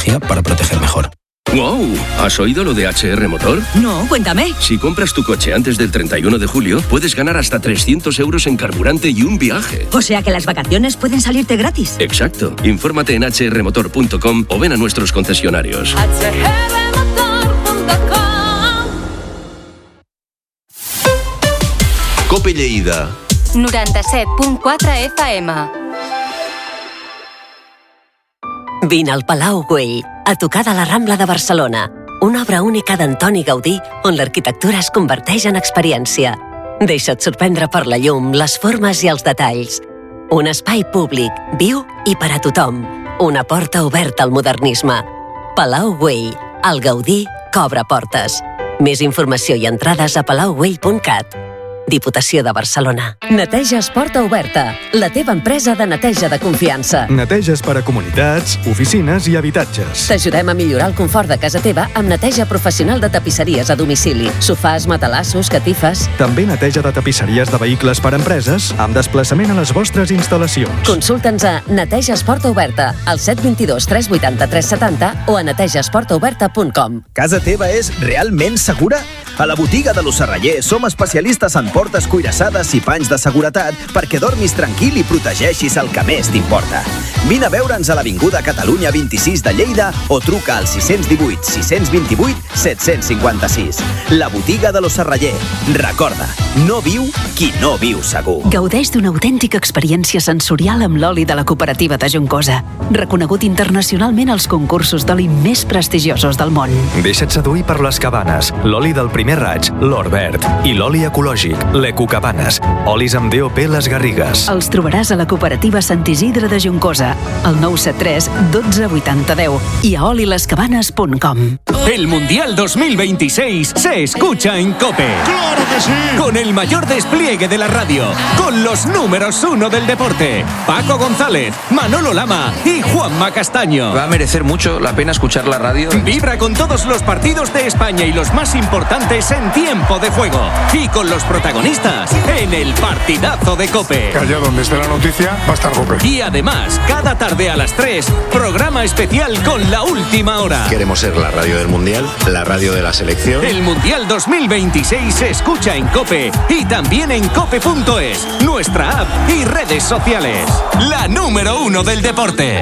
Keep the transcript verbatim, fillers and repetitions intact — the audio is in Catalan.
tecnología para proteger mejor. ¡Wow! ¿Has oído lo de H R Motor? No, cuéntame. Si compras tu coche antes del treinta y uno de julio, puedes ganar hasta trescientos euros en carburante y un viaje. O sea que las vacaciones pueden salirte gratis. Exacto. Infórmate en h r motor punto com o ven a nuestros concesionarios. hache erre motor punto com. Cope Lleida. noranta-set punt quatre efa ema. Vine al Palau Güell, a tocar de la Rambla de Barcelona, una obra única d'Antoni Gaudí on l'arquitectura es converteix en experiència. Deixa't sorprendre per la llum, les formes i els detalls. Un espai públic, viu i per a tothom. Una porta oberta al modernisme. Palau Güell, el Gaudí que obre portes. Més informació i entrades a palau güell punt cat. Diputació de Barcelona. Neteges Porta Oberta, la teva empresa de neteja de confiança. Neteges per a comunitats, oficines i habitatges. T'ajudem a millorar el confort de casa teva amb neteja professional de tapisseries a domicili. Sofàs, matalassos, catifes... També neteja de tapisseries de vehicles per a empreses amb desplaçament a les vostres instal·lacions. Consulta'ns a Neteges Porta Oberta al set dos dos tres vuit tres set zero o a netegesporta oberta punt com. Casa teva és realment segura? A la botiga de l'Osserraller som especialistes en portes cuirassades i panys de seguretat perquè dormis tranquil i protegeixis el que més t'importa. Vine a veure'ns a l'Avinguda Catalunya vint-i-sis de Lleida o truca al sis un vuit, sis dos vuit, set cinc sis. La botiga de l'Osserraller. Recorda, no viu qui no viu segur. Gaudeix d'una autèntica experiència sensorial amb l'oli de la cooperativa de Juncosa, reconegut internacionalment als concursos d'oli més prestigiosos del món. Deixa't seduir per les Cabanes, l'oli del primer raig, l'or verd, i l'oli ecològic, l'Ecocabanes, olis amb D O P Les Garrigues. Els trobaràs a la cooperativa Sant Isidre de Juncosa, al nou set tres dotze vuitanta deu i a oli les cabanes punt com. El Mundial dos mil veintiséis se escucha en COPE. ¡Claro que sí! Con el mayor despliegue de la radio, con los números uno del deporte, Paco González, Manolo Lama y Juanma Castaño. Va a merecer mucho la pena escuchar la radio. Vibra con todos los partidos de España y los más importantes en tiempo de juego. Y con los protagonistas en el partidazo de COPE. Que allá donde esté la noticia va a estar COPE. Y además, cada tarde a las tres, programa especial con la última hora. Queremos ser la radio del Mundial, la radio de la selección. El Mundial dos mil veintiséis se escucha en COPE y también en cope punto es, nuestra app y redes sociales. La número uno del deporte.